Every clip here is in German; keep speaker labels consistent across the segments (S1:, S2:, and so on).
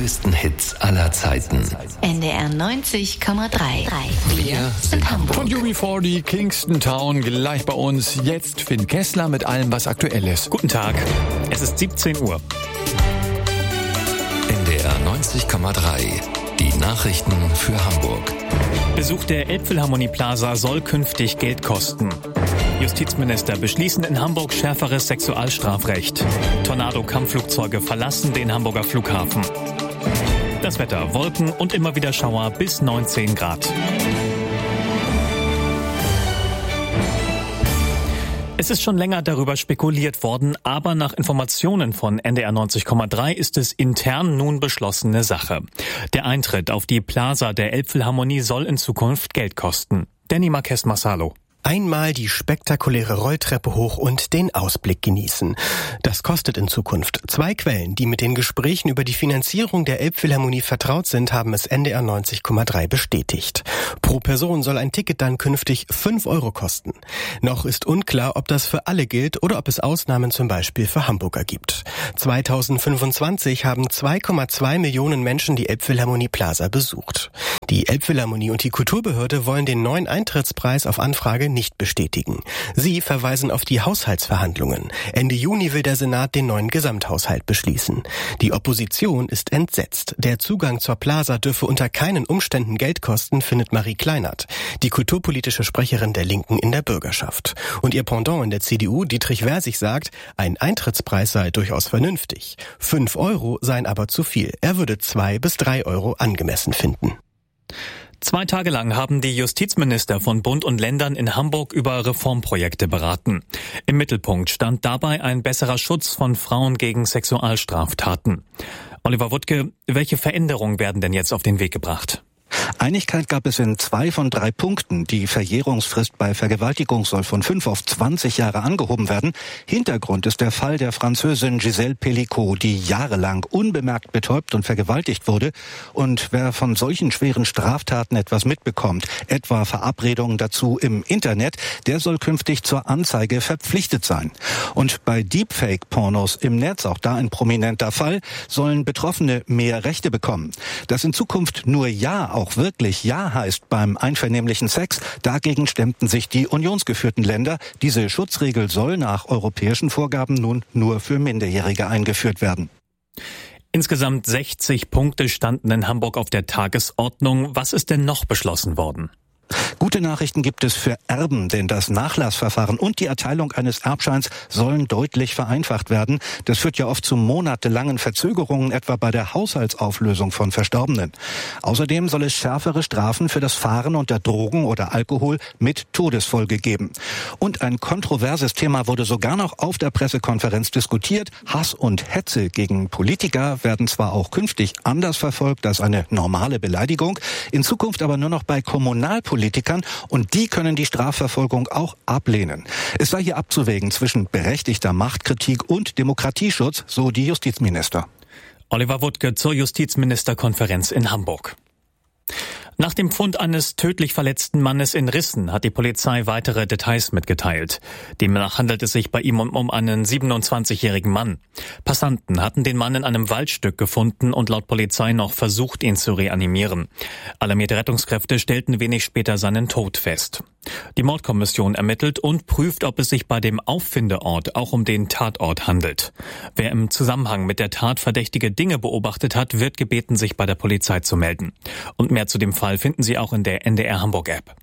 S1: größten Hits aller Zeiten.
S2: NDR 90,3.
S1: Wir sind Hamburg.
S3: Von UB40, Kingston Town, gleich bei uns. Jetzt Finn Kessler mit allem, was aktuell ist.
S4: Guten Tag, es ist 17 Uhr.
S1: NDR 90,3. Die Nachrichten für Hamburg.
S4: Besuch der Elbphilharmonie Plaza soll künftig Geld kosten. Justizminister beschließen in Hamburg schärferes Sexualstrafrecht. Tornado-Kampfflugzeuge verlassen den Hamburger Flughafen. Das Wetter: Wolken und immer wieder Schauer bis 19 Grad. Es ist schon länger darüber spekuliert worden, aber nach Informationen von NDR 90,3 ist es intern nun beschlossene Sache. Der Eintritt auf die Plaza der Elbphilharmonie soll in Zukunft Geld kosten. Danny Marques Marsalo.
S5: Einmal die spektakuläre Rolltreppe hoch und den Ausblick genießen. Das kostet in Zukunft. 2 Quellen, die mit den Gesprächen über die Finanzierung der Elbphilharmonie vertraut sind, haben es NDR 90,3 bestätigt. Pro Person soll ein Ticket dann künftig 5 € kosten. Noch ist unklar, ob das für alle gilt oder ob es Ausnahmen zum Beispiel für Hamburger gibt. 2025 haben 2,2 Millionen Menschen die Elbphilharmonie Plaza besucht. Die Elbphilharmonie und die Kulturbehörde wollen den neuen Eintrittspreis auf Anfrage nicht bestätigen. Sie verweisen auf die Haushaltsverhandlungen. Ende Juni will der Senat den neuen Gesamthaushalt beschließen. Die Opposition ist entsetzt. Der Zugang zur Plaza dürfe unter keinen Umständen Geld kosten, findet Marie Kleinert, die kulturpolitische Sprecherin der Linken in der Bürgerschaft. Und ihr Pendant in der CDU, Dietrich Versich, sagt, ein Eintrittspreis sei durchaus vernünftig. 5 € seien aber zu viel. Er würde 2 bis 3 € angemessen finden.
S4: 2 Tage lang haben die Justizminister von Bund und Ländern in Hamburg über Reformprojekte beraten. Im Mittelpunkt stand dabei ein besserer Schutz von Frauen gegen Sexualstraftaten. Oliver Wuttke, welche Veränderungen werden denn jetzt auf den Weg gebracht?
S6: Einigkeit gab es in 2 von 3 Punkten. Die Verjährungsfrist bei Vergewaltigung soll von 5 auf 20 Jahre angehoben werden. Hintergrund ist der Fall der Französin Gisèle Pelicot, die jahrelang unbemerkt betäubt und vergewaltigt wurde. Und wer von solchen schweren Straftaten etwas mitbekommt, etwa Verabredungen dazu im Internet, der soll künftig zur Anzeige verpflichtet sein. Und bei Deepfake-Pornos im Netz, auch da ein prominenter Fall, sollen Betroffene mehr Rechte bekommen. Dass in Zukunft nur Ja auch wirklich Ja heißt beim einvernehmlichen Sex, dagegen stemmten sich die unionsgeführten Länder. Diese Schutzregel soll nach europäischen Vorgaben nun nur für Minderjährige eingeführt werden.
S4: Insgesamt 60 Punkte standen in Hamburg auf der Tagesordnung. Was ist denn noch beschlossen worden?
S6: Gute Nachrichten gibt es für Erben, denn das Nachlassverfahren und die Erteilung eines Erbscheins sollen deutlich vereinfacht werden. Das führt ja oft zu monatelangen Verzögerungen, etwa bei der Haushaltsauflösung von Verstorbenen. Außerdem soll es schärfere Strafen für das Fahren unter Drogen oder Alkohol mit Todesfolge geben. Und ein kontroverses Thema wurde sogar noch auf der Pressekonferenz diskutiert. Hass und Hetze gegen Politiker werden zwar auch künftig anders verfolgt als eine normale Beleidigung, in Zukunft aber nur noch bei Kommunalpolitikern, und die können die Strafverfolgung auch ablehnen. Es sei hier abzuwägen zwischen berechtigter Machtkritik und Demokratieschutz, so die Justizminister.
S4: Oliver Wuttke zur Justizministerkonferenz in Hamburg. Nach dem Fund eines tödlich verletzten Mannes in Rissen hat die Polizei weitere Details mitgeteilt. Demnach handelt es sich bei ihm um einen 27-jährigen Mann. Passanten hatten den Mann in einem Waldstück gefunden und laut Polizei noch versucht, ihn zu reanimieren. Alarmierte Rettungskräfte stellten wenig später seinen Tod fest. Die Mordkommission ermittelt und prüft, ob es sich bei dem Auffindeort auch um den Tatort handelt. Wer im Zusammenhang mit der Tat verdächtige Dinge beobachtet hat, wird gebeten, sich bei der Polizei zu melden. Und mehr zu dem Fall finden Sie auch in der NDR Hamburg App.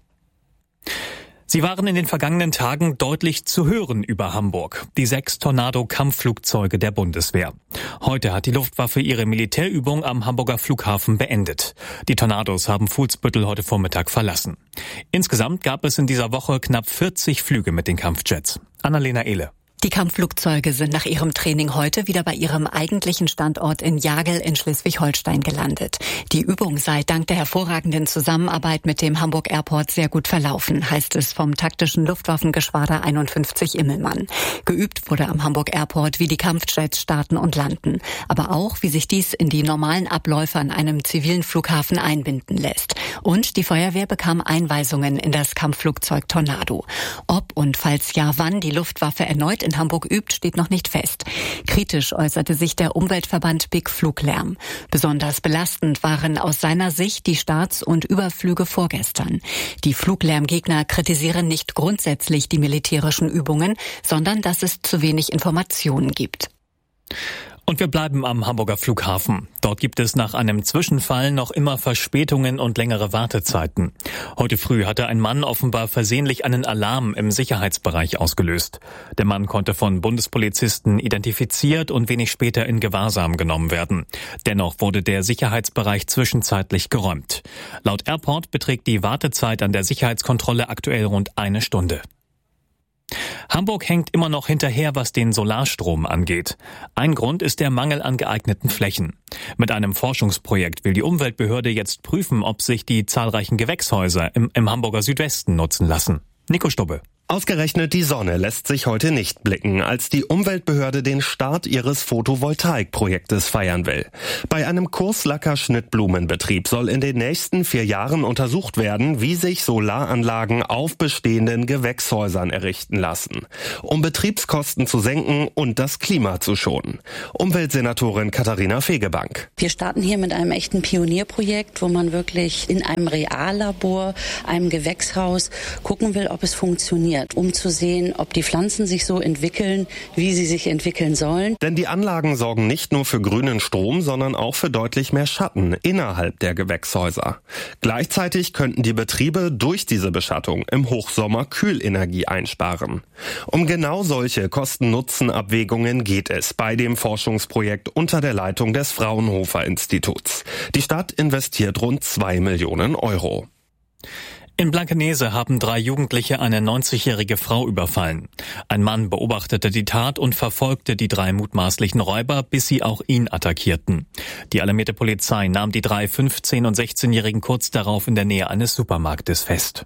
S4: Sie waren in den vergangenen Tagen deutlich zu hören über Hamburg. Die 6 Tornado-Kampfflugzeuge der Bundeswehr. Heute hat die Luftwaffe ihre Militärübung am Hamburger Flughafen beendet. Die Tornados haben Fuhlsbüttel heute Vormittag verlassen. Insgesamt gab es in dieser Woche knapp 40 Flüge mit den Kampfjets. Annalena Ehle.
S7: Die Kampfflugzeuge sind nach ihrem Training heute wieder bei ihrem eigentlichen Standort in Jagel in Schleswig-Holstein gelandet. Die Übung sei dank der hervorragenden Zusammenarbeit mit dem Hamburg Airport sehr gut verlaufen, heißt es vom taktischen Luftwaffengeschwader 51 Immelmann. Geübt wurde am Hamburg Airport, wie die Kampfjets starten und landen, aber auch, wie sich dies in die normalen Abläufe an einem zivilen Flughafen einbinden lässt. Und die Feuerwehr bekam Einweisungen in das Kampfflugzeug Tornado. Ob und falls ja wann die Luftwaffe erneut in in Hamburg übt, steht noch nicht fest. Kritisch äußerte sich der Umweltverband BIG Fluglärm. Besonders belastend waren aus seiner Sicht die Starts und Überflüge vorgestern. Die Fluglärmgegner kritisieren nicht grundsätzlich die militärischen Übungen, sondern dass es zu wenig Informationen gibt.
S4: Und wir bleiben am Hamburger Flughafen. Dort gibt es nach einem Zwischenfall noch immer Verspätungen und längere Wartezeiten. Heute früh hatte ein Mann offenbar versehentlich einen Alarm im Sicherheitsbereich ausgelöst. Der Mann konnte von Bundespolizisten identifiziert und wenig später in Gewahrsam genommen werden. Dennoch wurde der Sicherheitsbereich zwischenzeitlich geräumt. Laut Airport beträgt die Wartezeit an der Sicherheitskontrolle aktuell rund 1 Stunde. Hamburg hängt immer noch hinterher, was den Solarstrom angeht. Ein Grund ist der Mangel an geeigneten Flächen. Mit einem Forschungsprojekt will die Umweltbehörde jetzt prüfen, ob sich die zahlreichen Gewächshäuser im Hamburger Südwesten nutzen lassen. Nico Stubbe.
S8: Ausgerechnet die Sonne lässt sich heute nicht blicken, als die Umweltbehörde den Start ihres Photovoltaikprojektes feiern will. Bei einem Kurslacker-Schnittblumenbetrieb soll in den nächsten 4 Jahren untersucht werden, wie sich Solaranlagen auf bestehenden Gewächshäusern errichten lassen, um Betriebskosten zu senken und das Klima zu schonen. Umweltsenatorin Katharina Fegebank.
S9: Wir starten hier mit einem echten Pionierprojekt, wo man wirklich in einem Reallabor, einem Gewächshaus gucken will, ob es funktioniert, um zu sehen, ob die Pflanzen sich so entwickeln, wie sie sich entwickeln sollen.
S8: Denn die Anlagen sorgen nicht nur für grünen Strom, sondern auch für deutlich mehr Schatten innerhalb der Gewächshäuser. Gleichzeitig könnten die Betriebe durch diese Beschattung im Hochsommer Kühlenergie einsparen. Um genau solche Kosten-Nutzen-Abwägungen geht es bei dem Forschungsprojekt unter der Leitung des Fraunhofer-Instituts. Die Stadt investiert rund 2 Millionen Euro.
S4: In Blankenese haben 3 Jugendliche eine 90-jährige Frau überfallen. Ein Mann beobachtete die Tat und verfolgte die 3 mutmaßlichen Räuber, bis sie auch ihn attackierten. Die alarmierte Polizei nahm die 3 15- und 16-Jährigen kurz darauf in der Nähe eines Supermarktes fest.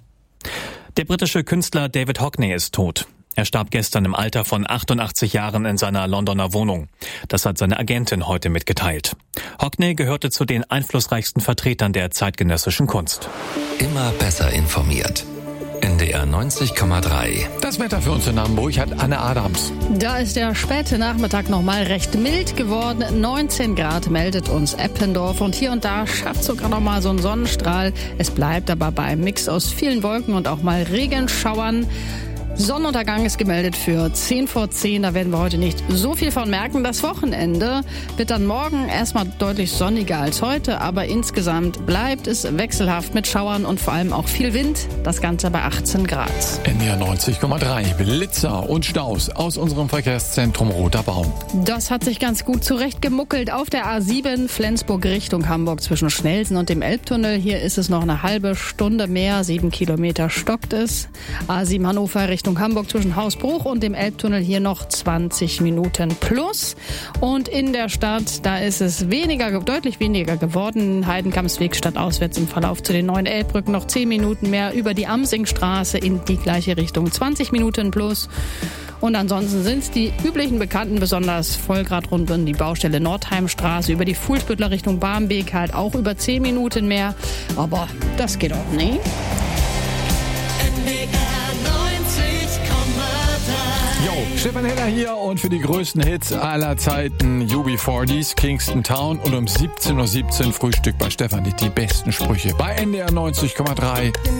S4: Der britische Künstler David Hockney ist tot. Er starb gestern im Alter von 88 Jahren in seiner Londoner Wohnung. Das hat seine Agentin heute mitgeteilt. Hockney gehörte zu den einflussreichsten Vertretern der zeitgenössischen Kunst.
S1: Immer besser informiert. NDR 90,3.
S3: Das Wetter für uns in Hamburg hat Anne Adams.
S10: Da ist der späte Nachmittag nochmal recht mild geworden. 19 Grad meldet uns Eppendorf und hier und da schafft sogar nochmal so ein Sonnenstrahl. Es bleibt aber bei einem Mix aus vielen Wolken und auch mal Regenschauern. Sonnenuntergang ist gemeldet für 10 vor 10. Da werden wir heute nicht so viel von merken. Das Wochenende wird dann morgen erstmal deutlich sonniger als heute. Aber insgesamt bleibt es wechselhaft mit Schauern und vor allem auch viel Wind. Das Ganze bei 18 Grad.
S3: NDR 90,3. Blitzer und Staus aus unserem Verkehrszentrum Roter Baum.
S10: Das hat sich ganz gut zurechtgemuckelt auf der A7 Flensburg Richtung Hamburg zwischen Schnelsen und dem Elbtunnel. Hier ist es noch eine halbe Stunde mehr. 7 Kilometer stockt es. A7 Hannover Richtung Hamburg zwischen Hausbruch und dem Elbtunnel hier noch 20 Minuten plus. Und in der Stadt, da ist es deutlich weniger geworden. Heidenkampsweg stadtauswärts im Verlauf zu den neuen Elbbrücken noch 10 Minuten mehr. Über die Amsingstraße in die gleiche Richtung 20 Minuten plus. Und ansonsten sind es die üblichen Bekannten, besonders voll gerade rund um die Baustelle Nordheimstraße, über die Fuhlsbüttler Richtung Barmbek halt auch über 10 Minuten mehr. Aber das geht auch nicht.
S3: Stefan Heller hier und für die größten Hits aller Zeiten UB40s, Kingston Town und um 17:17 Uhr Frühstück bei Stefan die besten Sprüche bei NDR 90,3.